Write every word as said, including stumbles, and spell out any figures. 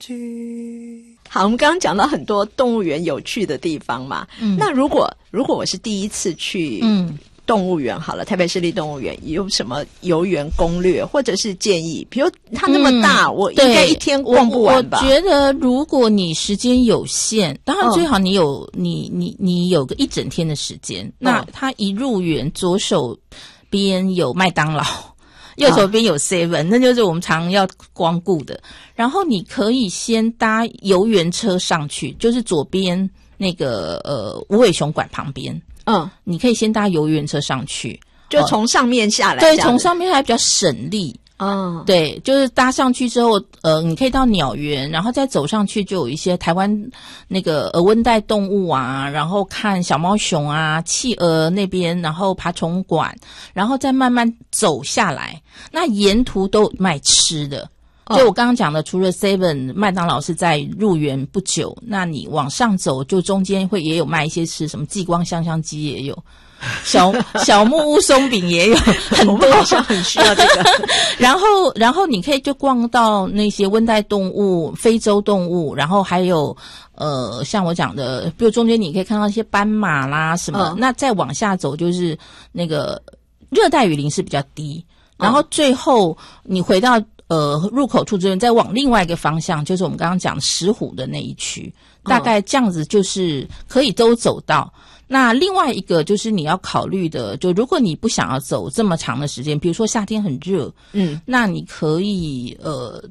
起。 好，我们刚刚讲到很多动物园有趣的地方嘛，嗯，那如果如果我是第一次去嗯动物园，好了，台北市立动物园有什么游园攻略或者是建议？比如它那么大，嗯、我应该一天逛不完吧？ 我, 我觉得如果你时间有限，当然最好你有、哦、你你你有个一整天的时间。那它一入园，左手边有麦当劳。右手边有 seven、哦、那就是我们常要光顾的。然后你可以先搭游园车上去，就是左边那个呃无尾熊馆旁边。嗯，你可以先搭游园车上去， 就从上面下来。 对，从上面还比较省力。嗯，对，就是搭上去之后，呃，你可以到鸟园，然后再走上去，就有一些台湾那个呃温带动物啊，然后看小猫熊啊、企鹅那边，然后爬虫馆，然后再慢慢走下来。那沿途都有卖吃的，就我刚刚讲的，除了 seven 麦当劳是在入园不久，那你往上走，就中间会也有卖一些吃，什么极光香香鸡也有。小小木屋松饼也有很多， 好像很需要这个。 然后，然后你可以就逛到那些温带动物、非洲动物，然后还有呃，像我讲的，比如中间你可以看到一些斑马啦什么。嗯、那再往下走就是那个热带雨林是比较低，然后最后你回到呃入口处这边，再往另外一个方向，就是我们刚刚讲石虎的那一区，大概这样子就是可以都走到。那另外一个就是你要考虑的，就如果你不想要走这么长的时间，比如说夏天很热，嗯，那你可以呃